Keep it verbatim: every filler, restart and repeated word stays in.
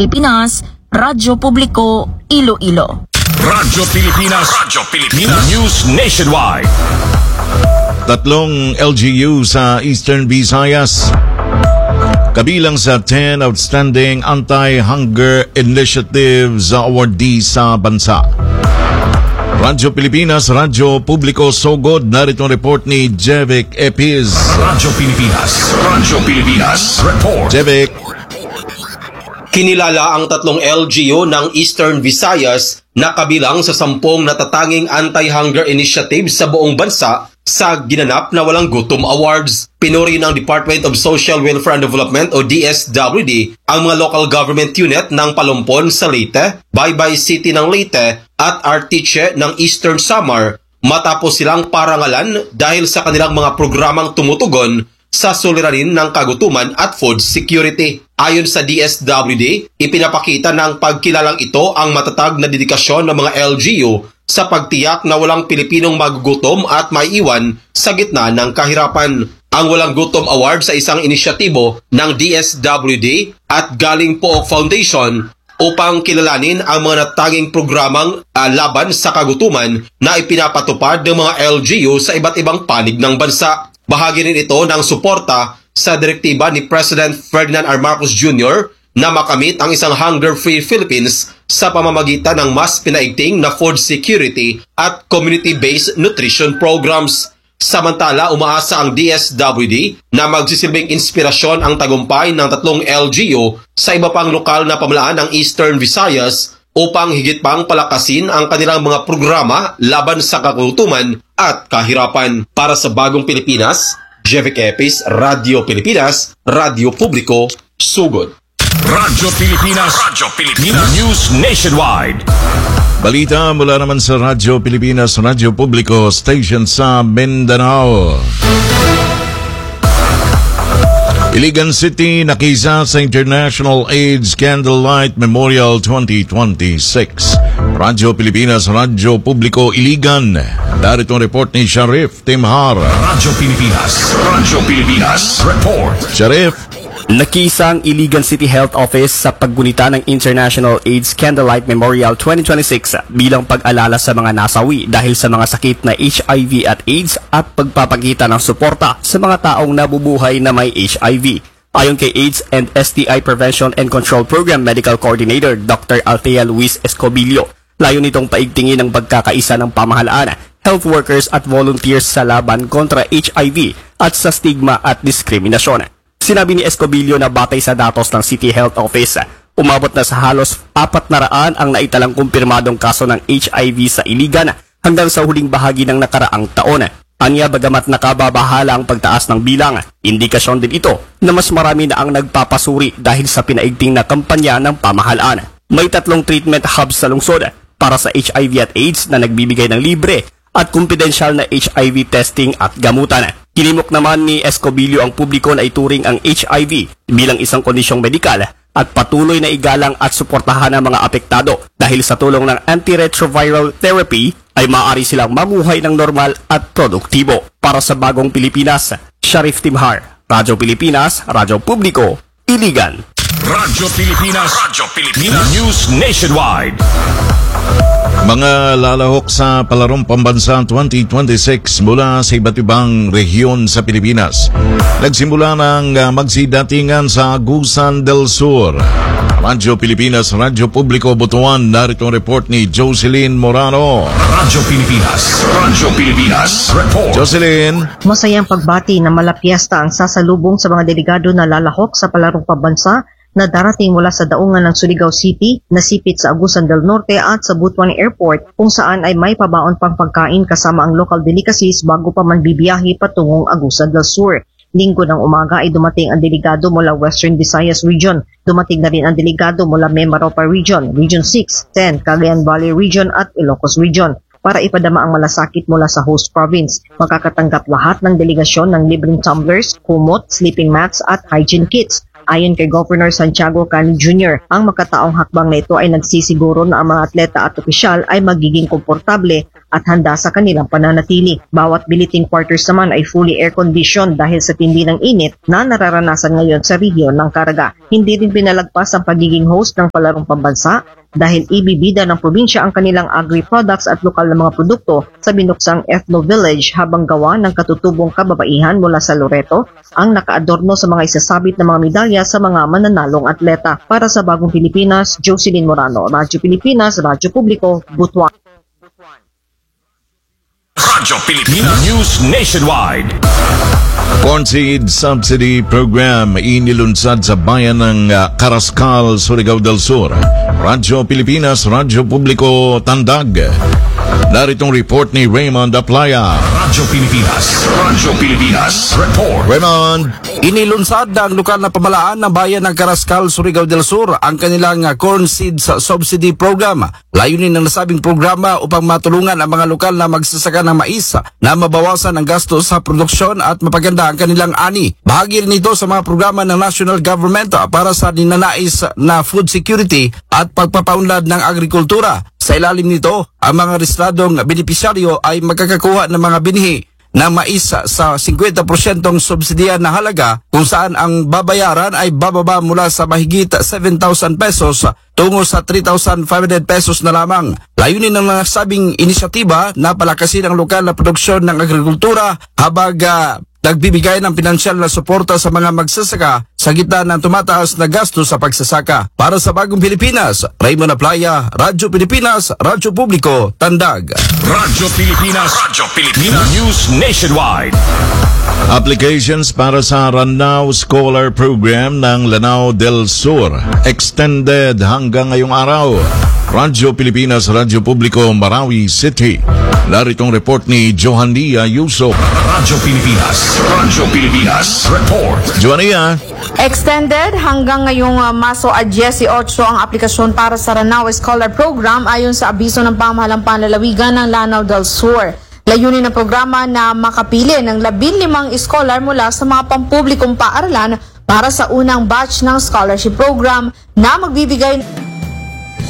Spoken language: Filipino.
Pilipinas, Radyo Publiko, Iloilo. Radyo Pilipinas, Radyo Pilipinas, News Nationwide. Tatlong L G U sa Eastern Visayas, kabilang sa ten outstanding anti-hunger initiatives awardees sa bansa. Radyo Pilipinas, Radyo Publiko, Sogod. Narito ang report ni Jevic Epiz. Radyo Pilipinas, Radyo Pilipinas, report. Jevic. Kinilala ang tatlong L G U ng Eastern Visayas na kabilang sa sampung natatanging anti-hunger initiative sa buong bansa sa ginanap na Walang Gutom Awards. Pinuri ng Department of Social Welfare and Development o D S W D ang mga local government unit ng Palumpon sa Leyte, Baybay City ng Leyte at Artiche ng Eastern Samar matapos silang parangalan dahil sa kanilang mga programang tumutugon sa suliranin ng kagutuman at food security. Ayon sa D S W D, ipinapakita ng pagkilalang ito ang matatag na dedikasyon ng mga L G U sa pagtiyak na walang Pilipinong magugutom at maiiwan sa gitna ng kahirapan. Ang Walang Gutom Award sa isang inisyatibo ng D S W D at Galing Pook Foundation upang kilalanin ang mga nataging programang uh, laban sa kagutuman na ipinapatupad ng mga L G U sa iba't ibang panig ng bansa. Bahagi rin ito ng suporta sa direktiba ni President Ferdinand R. Marcos Junior na makamit ang isang hunger-free Philippines sa pamamagitan ng mas pinaigting na food security at community-based nutrition programs. Samantala, umaasa ang D S W D na magsisilbing inspirasyon ang tagumpay ng tatlong L G U sa iba pang lokal na pamalaan ng Eastern Visayas upang higit pang palakasin ang kanilang mga programa laban sa kagutuman at kahirapan. Para sa Bagong Pilipinas, Jevic Epiz, Radyo Pilipinas, Radyo Publiko, Sugod. Radyo Pilipinas, Radyo Pilipinas, News Nationwide. Balita mula naman sa Radyo Pilipinas, Radyo Publiko, station sa Mindanao. Iligan City nakisa sa International AIDS Candlelight Memorial twenty twenty-six. Radyo Pilipinas, Radyo Publiko, Iligan. Darito ang report ni Sharif Timhar. Radyo Pilipinas, Radyo Pilipinas, report. Sharif. Nakisa ang Iligan City Health Office sa paggunita ng International AIDS Candlelight Memorial twenty twenty-six bilang pag-alala sa mga nasawi dahil sa mga sakit na H I V at AIDS at pagpapakita ng suporta sa mga taong nabubuhay na may H I V. Ayon kay AIDS and S T I Prevention and Control Program Medical Coordinator Doctor Althea Luis Escobillo, layo nitong paigtingin ang pagkakaisa ng pamahalaan, health workers at volunteers sa laban kontra H I V at sa stigma at diskriminasyon. Sinabi ni Escobillo na batay sa datos ng City Health Office, umabot na sa halos apat na raan ang naitalang kumpirmadong kaso ng H I V sa Iligan hanggang sa huling bahagi ng nakaraang taon. Anya, bagamat nakababahala ang pagtaas ng bilang, indikasyon din ito na mas marami na ang nagpapasuri dahil sa pinaigting na kampanya ng pamahalaan. May tatlong treatment hubs sa lungsod para sa H I V at AIDS na nagbibigay ng libre at kumpidensyal na H I V testing at gamutan. Kinimok naman ni Escobillo ang publiko na ituring ang H I V bilang isang kondisyong medikal at patuloy na igalang at suportahan ang mga apektado dahil sa tulong ng antiretroviral therapy ay maaari silang mamuhay ng normal at produktibo. Para sa Bagong Pilipinas, Sharif Timhar, Radyo Pilipinas, Radyo Publiko, Iligan. Radyo Pilipinas, Radyo Pilipinas, News Nationwide. Mga lalahok sa Palarong Pambansa twenty twenty-six mula sa iba't ibang rehiyon sa Pilipinas. Nagsimula ng uh, magsidatingan sa Agusan del Sur. Radyo Pilipinas, Radyo Publiko, Butuan. Narito ang report ni Jocelyn Morano. Radyo Pilipinas, Radyo Pilipinas, report. Jocelyn. Masayang pagbati na malapiesta ang sasalubong sa mga delegado na lalahok sa Palarong Pambansa na darating mula sa daungan ng Surigao City, nasipit sa Agusan del Norte at sa Butuan Airport kung saan ay may pabaon pang pagkain kasama ang local delicacies bago pa man bibiyahe patungong Agusan del Sur. Linggo ng umaga ay dumating ang delegado mula Western Visayas Region. Dumating na rin ang delegado mula Mimaropa Region, Region six, ten, Cagayan Valley Region at Ilocos Region para ipadama ang malasakit mula sa host province. Makakatanggap lahat ng delegasyon ng libreng tumblers, kumot, sleeping mats at hygiene kits. Ayon kay Governor Santiago Cani Junior, ang makataong hakbang na ito ay nagsisiguro na ang mga atleta at opisyal ay magiging komportable at handa sa kanilang pananatili. Bawat billeting quarters naman ay fully air-conditioned dahil sa tindi ng init na nararanasan ngayon sa rehiyon ng Caraga. Hindi rin pinalagpas ang pagiging host ng palarong pambansa dahil ibibida ng probinsya ang kanilang agri-products at lokal na mga produkto sa binuksang Ethno Village habang gawa ng katutubong kababaihan mula sa Loreto ang nakaadorno sa mga isasabit na mga medalya sa mga mananalong atleta. Para sa Bagong Pilipinas, Jocelyn Morano, Radyo Pilipinas, Radyo Publiko, Butuan. Radyo Pilipinas News Nationwide. Corn Seed Subsidy Program inilunsad sa bayan ng uh, Carrascal, Surigao del Sur. Radyo Pilipinas, Radyo Publiko, Tandag. Naritong report ni Raymond Aplaya. Radyo Pilipinas, Radyo Pilipinas, report. Raymond. Inilunsad ng lokal na pamalaan ng bayan ng Carrascal, Surigao del Sur ang kanilang Corn Seeds Subsidy Program. Layunin ng nasabing programa upang matulungan ang mga lokal na magsasaka ng mais na mabawasan ang gastos sa produksyon at mapaganda ang kanilang ani. Bahagi rin ito sa mga programa ng national government para sa ninanais na food security at pagpapaunlad ng agrikultura. Sa ilalim nito, ang mga rehistradong benepisyaryo ay magkakakuha ng mga binhi ng mais sa fifty percent subsidiyan na halaga kung saan ang babayaran ay bababa mula sa mahigit seven thousand pesos tungo sa three thousand five hundred pesos na lamang. Layunin ng nasabing inisyatiba na palakasin ang lokal na produksyon ng agrikultura habang uh, nagbibigay ng pinansyal na suporta sa mga magsasaka sa gitna ng tumataas na gasto sa pagsasaka. Para sa Bagong Pilipinas, Raymond Aplaya, Radyo Pilipinas, Radyo Publiko, Tandag. Radyo Pilipinas, Radyo Pilipinas News Nationwide. Applications para sa Ranao Scholar Program ng Lanao del Sur extended hanggang ngayong araw. Radyo Pilipinas, Radyo Publiko, Marawi City. Naritong report ni Johannia Yusuf. Radyo Pilipinas, Radyo Pilipinas, report. Johannia. Extended hanggang ngayong uh, Marso eighteen ang aplikasyon para sa Ranao Scholar Program ayon sa abiso ng pamahalang panlalawigan ng Lanao del Sur. Layunin ng programa na makapili ng labing limang scholar mula sa mga pampublikong paaralan para sa unang batch ng scholarship program na magbibigay